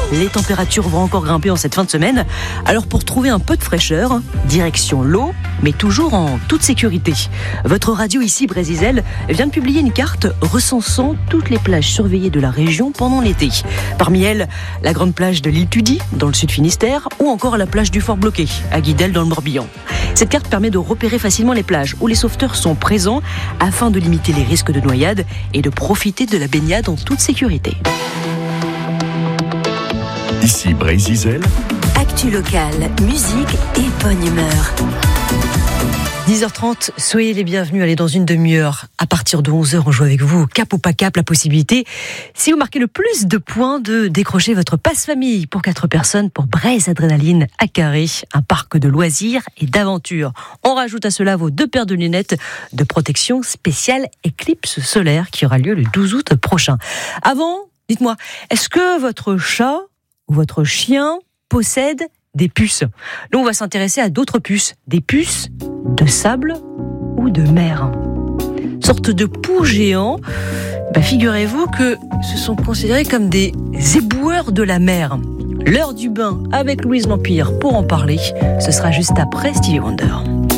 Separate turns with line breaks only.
Les températures vont encore grimper en cette fin de semaine. Alors pour trouver un peu de fraîcheur, direction l'eau, mais toujours en toute sécurité. Votre radio ici, Brésil, vient de publier une carte recensant toutes les plages surveillées de la région pendant l'été. Parmi elles, la grande plage de l'île Tudy, dans le sud Finistère, ou encore la plage du Fort Bloqué, à Guidel, dans le Morbihan. Cette carte permet de repérer facilement les plages où les sauveteurs sont présents afin de limiter les risques de noyade et de profiter de la baignade en toute sécurité.
Ici Brésil.
Actu locale, musique et bonne humeur.
10h30, soyez les bienvenus. Allez, dans une demi-heure, à partir de 11h, on joue avec vous. Cap ou pas cap, la possibilité, si vous marquez le plus de points, de décrocher votre passe-famille pour 4 personnes pour Breizh Adrénaline à Carré, un parc de loisirs et d'aventure. On rajoute à cela vos 2 paires de lunettes de protection spéciale éclipse solaire qui aura lieu le 12 août prochain. Avant, dites-moi, est-ce que votre chat ou votre chien possède des puces? Nous, on va s'intéresser à d'autres puces, des puces de sable ou de mer. Sorte de poux géants, figurez-vous que ce sont considérés comme des éboueurs de la mer. L'heure du bain avec Louise L'Empire pour en parler, ce sera juste après Stevie Wonder.